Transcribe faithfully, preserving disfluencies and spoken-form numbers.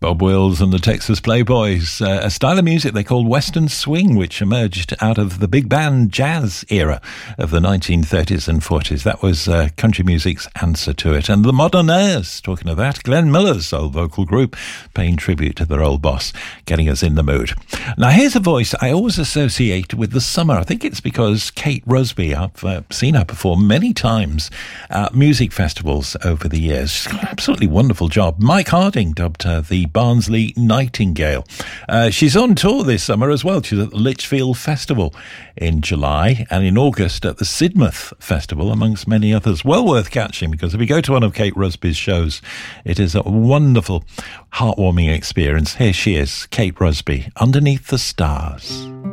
Bob Wills and the Texas Playboys, uh, a style of music they called Western Swing, which emerged out of the big band jazz era of the nineteen thirties and forties. That was uh, country music's answer to it. And the Modernaires, talking of that, Glenn Miller's old vocal group, paying tribute to their old boss, getting us in the mood. Now, here's a voice I always associate with the summer. I think it's because Kate Rusby, I've uh, seen her perform many times at music festivals over the years. She's got an absolutely wonderful job. Mike Harding dubbed her the Barnsley Nightingale. Uh, she's on tour this summer as well. She's at the Lichfield Festival in July and in August at the Sidmouth Festival, amongst many others. Well worth catching, because if you go to one of Kate Rusby's shows, it is a wonderful, heartwarming experience. Here she is, Kate Rusby, Underneath the Stars.